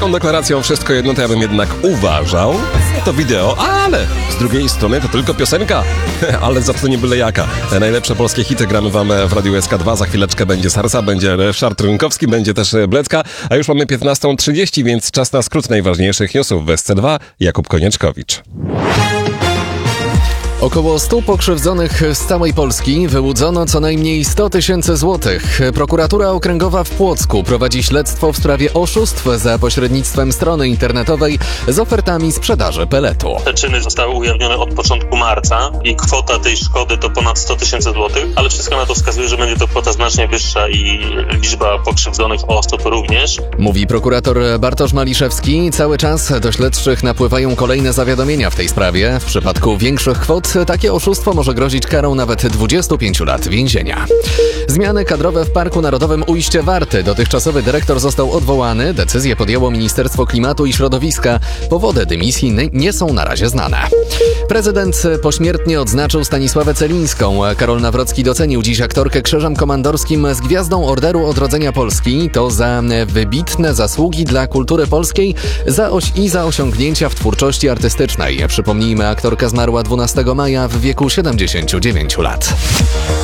taką deklaracją wszystko jedno, to ja bym jednak uważał. To wideo, ale z drugiej strony to tylko piosenka, ale za to nie byle jaka. Najlepsze polskie hity gramy wam w Radiu SK2, za chwileczkę będzie Sarsa, będzie Ryszard Rynkowski, będzie też Blecka, a już mamy 15:30, więc czas na skrót najważniejszych newsów w SC2. Jakub Konieczkowicz. Około 100 pokrzywdzonych z całej Polski wyłudzono co najmniej 100 000 złotych. Prokuratura Okręgowa w Płocku prowadzi śledztwo w sprawie oszustw za pośrednictwem strony internetowej z ofertami sprzedaży peletu. Te czyny zostały ujawnione od początku marca i kwota tej szkody to ponad 100 000 złotych, ale wszystko na to wskazuje, że będzie to kwota znacznie wyższa i liczba pokrzywdzonych osób również. Mówi prokurator Bartosz Maliszewski. Cały czas do śledczych napływają kolejne zawiadomienia w tej sprawie. W przypadku większych kwot takie oszustwo może grozić karą nawet 25 lat więzienia. Zmiany kadrowe w Parku Narodowym Ujście Warty. Dotychczasowy dyrektor został odwołany. Decyzję podjęło Ministerstwo Klimatu i Środowiska. Powody dymisji nie są na razie znane. Prezydent pośmiertnie odznaczył Stanisławę Celińską. Karol Nawrocki docenił dziś aktorkę Krzyżem Komandorskim z Gwiazdą Orderu Odrodzenia Polski. To za wybitne zasługi dla kultury polskiej i za osiągnięcia w twórczości artystycznej. Przypomnijmy, aktorka zmarła 12 maja w wieku 79 lat.